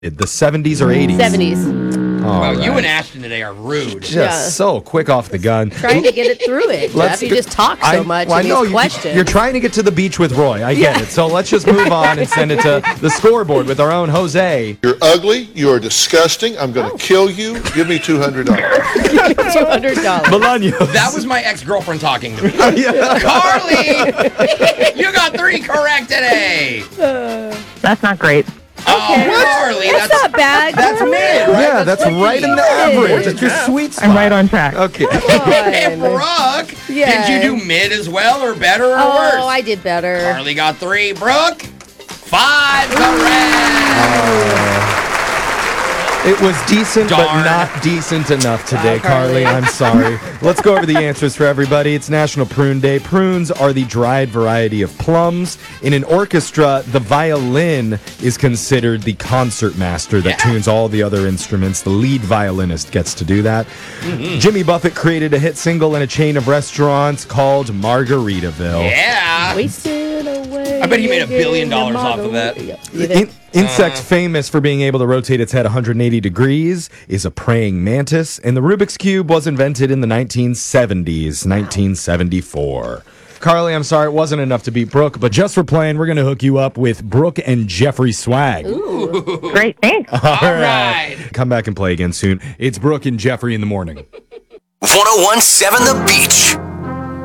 The 70s or 80s? 70s. Well, you and Ashton today are rude. Just so quick off the gun. Trying to get it through it, Jeff. You just talk so much in these questions. You're trying to get to the beach with Roy. I get it. So let's just move on and send it to the scoreboard with our own Jose. You're ugly. You are disgusting. I'm going to kill you. Give me $200. $200. Melania. That was my ex-girlfriend talking to me. Carly, you got 3 correct today. That's not great. Oh, Carly, That's not bad. That's mid, right? Yeah, that's right in the average. That's your sweet spot. I'm right on track. Okay. Hey, Brooke, Yeah. did you do mid as well, or better, or worse? Oh, I did better. Carly got 3. Brooke, 5 correct. It was decent, but Darn. not decent enough today, Wow, Carly. Carly. I'm sorry. Let's go over the answers for everybody. It's National Prune Day. Prunes are the dried variety of plums. In an orchestra, the violin is considered the concert master that tunes all the other instruments. The lead violinist gets to do that. Jimmy Buffett created a hit single in a chain of restaurants called Margaritaville. Yeah. Wasted away. I bet he made $1 billion off of that. Insects famous for being able to rotate its head 180 degrees is a praying mantis, and the Rubik's Cube was invented in the 1970s, 1974. Carly, I'm sorry, it wasn't enough to beat Brooke, but just for playing, we're going to hook you up with Brooke and Jeffrey swag. Great, thanks. All right. Come back and play again soon. It's Brooke and Jeffrey in the morning. 1017 The Beach.